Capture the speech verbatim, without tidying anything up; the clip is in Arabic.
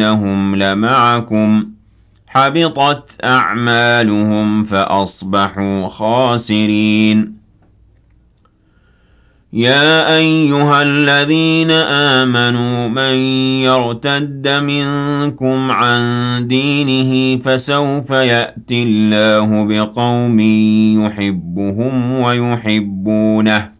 إِنَّهُمْ لَمَعَكُمْ حَبِطَتْ أَعْمَالُهُمْ فَأَصْبَحُوا خَاسِرِينَ يَا أَيُّهَا الَّذِينَ آمَنُوا مَن يَرْتَدَّ مِنكُمْ عَن دِينِهِ فَسَوْفَ يَأْتِي اللَّهُ بِقَوْمٍ يُحِبُّهُمْ وَيُحِبُّونَهُ